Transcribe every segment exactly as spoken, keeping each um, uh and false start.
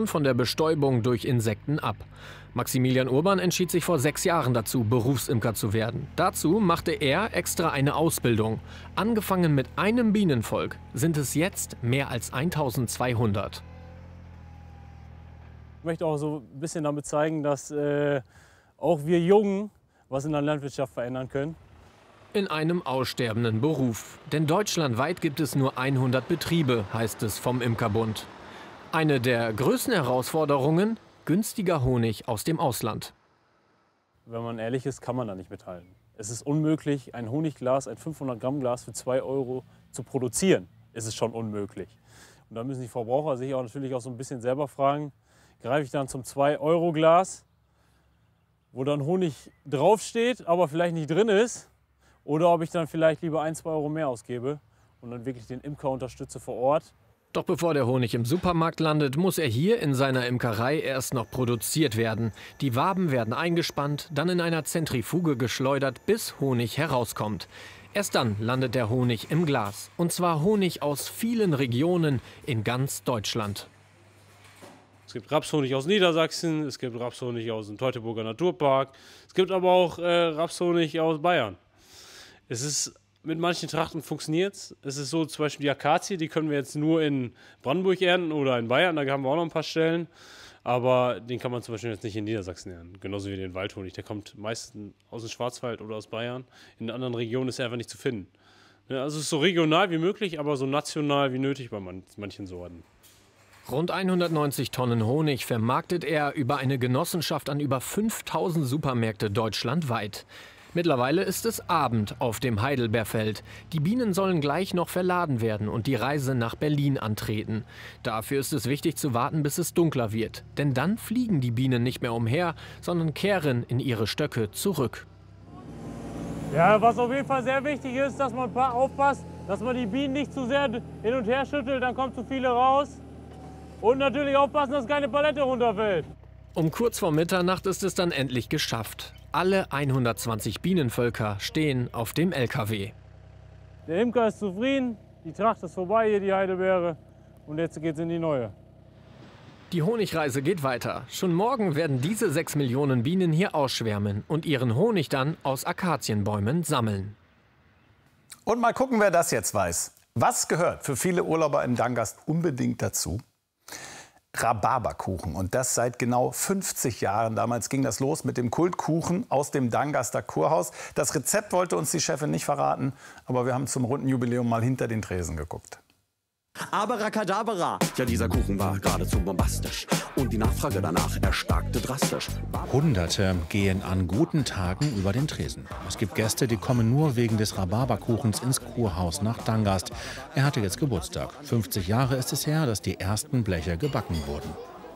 Produktion von der Bestäubung durch Insekten ab. Maximilian Urban entschied sich vor sechs Jahren dazu, Berufsimker zu werden. Dazu machte er extra eine Ausbildung. Angefangen mit einem Bienenvolk sind es jetzt mehr als eintausendzweihundert. Ich möchte auch so ein bisschen damit zeigen, dass äh, auch wir Jungen was in der Landwirtschaft verändern können. In einem aussterbenden Beruf. Denn deutschlandweit gibt es nur hundert Betriebe, heißt es vom Imkerbund. Eine der größten Herausforderungen: günstiger Honig aus dem Ausland. Wenn man ehrlich ist, kann man da nicht mithalten. Es ist unmöglich, ein Honigglas, ein fünfhundert Gramm Glas für zwei Euro zu produzieren. Es ist schon unmöglich. Und da müssen die Verbraucher sich auch natürlich auch so ein bisschen selber fragen, greife ich dann zum zwei Euro Glas, wo dann Honig draufsteht, aber vielleicht nicht drin ist, oder ob ich dann vielleicht lieber ein, zwei Euro mehr ausgebe und dann wirklich den Imker unterstütze vor Ort. Doch bevor der Honig im Supermarkt landet, muss er hier in seiner Imkerei erst noch produziert werden. Die Waben werden eingespannt, dann in einer Zentrifuge geschleudert, bis Honig herauskommt. Erst dann landet der Honig im Glas. Und zwar Honig aus vielen Regionen in ganz Deutschland. Es gibt Rapshonig aus Niedersachsen, es gibt Rapshonig aus dem Teutoburger Naturpark, es gibt aber auch äh, Rapshonig aus Bayern. Es ist, mit manchen Trachten funktioniert es. Es ist so, zum Beispiel die Akazie, die können wir jetzt nur in Brandenburg ernten oder in Bayern, da haben wir auch noch ein paar Stellen. Aber den kann man zum Beispiel jetzt nicht in Niedersachsen ernten, genauso wie den Waldhonig. Der kommt meistens aus dem Schwarzwald oder aus Bayern. In anderen Regionen ist er einfach nicht zu finden. Also es ist so regional wie möglich, aber so national wie nötig bei manchen Sorten. Rund hundertneunzig Tonnen Honig vermarktet er über eine Genossenschaft an über fünftausend Supermärkte deutschlandweit. Mittlerweile ist es Abend auf dem Heidelbeerfeld. Die Bienen sollen gleich noch verladen werden und die Reise nach Berlin antreten. Dafür ist es wichtig zu warten, bis es dunkler wird. Denn dann fliegen die Bienen nicht mehr umher, sondern kehren in ihre Stöcke zurück. Ja, was auf jeden Fall sehr wichtig ist, dass man aufpasst, dass man die Bienen nicht zu sehr hin und her schüttelt, dann kommen zu viele raus. Und natürlich aufpassen, dass keine Palette runterfällt. Um kurz vor Mitternacht ist es dann endlich geschafft. Alle hundertzwanzig Bienenvölker stehen auf dem L K W. Der Imker ist zufrieden, die Tracht ist vorbei, hier die Heidelbeere. Und jetzt geht's in die neue. Die Honigreise geht weiter. Schon morgen werden diese sechs Millionen Bienen hier ausschwärmen und ihren Honig dann aus Akazienbäumen sammeln. Und mal gucken, wer das jetzt weiß. Was gehört für viele Urlauber in Dangast unbedingt dazu? Rhabarberkuchen, und das seit genau fünfzig Jahren. Damals ging das los mit dem Kultkuchen aus dem Dangaster Kurhaus. Das Rezept wollte uns die Chefin nicht verraten, aber wir haben zum runden Jubiläum mal hinter den Tresen geguckt. Abracadabra! Ja, dieser Kuchen war geradezu bombastisch. Und die Nachfrage danach erstarkte drastisch. Hunderte gehen an guten Tagen über den Tresen. Es gibt Gäste, die kommen nur wegen des Rhabarberkuchens ins Kurhaus nach Dangast. Er hatte jetzt Geburtstag. fünfzig Jahre ist es her, dass die ersten Bleche gebacken wurden.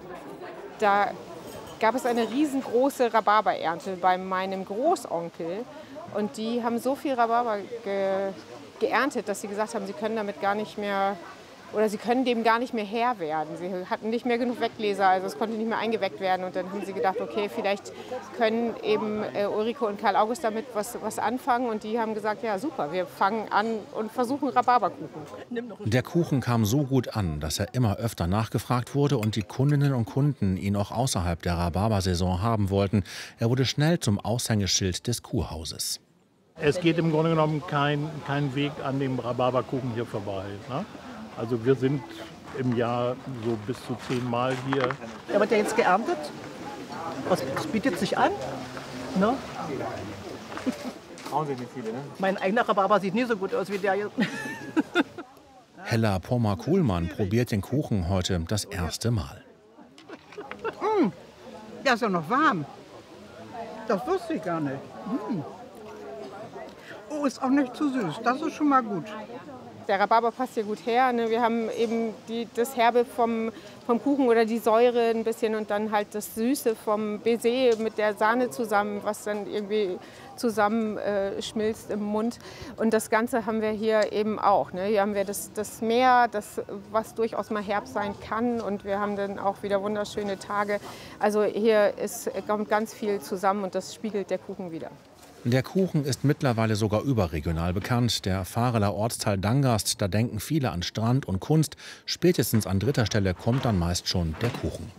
Da gab es eine riesengroße Rhabarberernte bei meinem Großonkel. Und die haben so viel Rhabarber ge geerntet, dass sie gesagt haben, sie können damit gar nicht mehr, oder sie können dem gar nicht mehr Herr werden. Sie hatten nicht mehr genug Weggläser, also es konnte nicht mehr eingeweckt werden. Und dann haben sie gedacht, okay, vielleicht können eben äh, Ulrike und Karl August damit was, was anfangen. Und die haben gesagt, ja super, wir fangen an und versuchen Rhabarberkuchen. Der Kuchen kam so gut an, dass er immer öfter nachgefragt wurde und die Kundinnen und Kunden ihn auch außerhalb der Rhabarbersaison haben wollten. Er wurde schnell zum Aushängeschild des Kurhauses. Es geht im Grunde genommen kein, kein Weg an dem Rhabarberkuchen hier vorbei. Ne? Also wir sind im Jahr so bis zu zehnmal hier. Der wird ja jetzt geerntet. Das bietet sich an. Ne? Trauen sich nicht viele, ne? Mein eigener Rhabarber sieht nie so gut aus wie der hier. Hella Pommer-Kuhlmann probiert den Kuchen heute das erste Mal. Mm, der ist ja noch warm. Das wusste ich gar nicht. Mm. Oh, ist auch nicht zu süß. Das ist schon mal gut. Der Rhabarber passt hier gut her. Ne? Wir haben eben die, das Herbe vom, vom Kuchen oder die Säure ein bisschen und dann halt das Süße vom Baiser mit der Sahne zusammen, was dann irgendwie zusammen äh, schmilzt im Mund. Und das Ganze haben wir hier eben auch. Ne? Hier haben wir das, das Meer, das, was durchaus mal herb sein kann. Und wir haben dann auch wieder wunderschöne Tage. Also hier ist, kommt ganz viel zusammen und das spiegelt der Kuchen wieder. Der Kuchen ist mittlerweile sogar überregional bekannt. Der Vareler Ortsteil Dangast, da denken viele an Strand und Kunst. Spätestens an dritter Stelle kommt dann meist schon der Kuchen.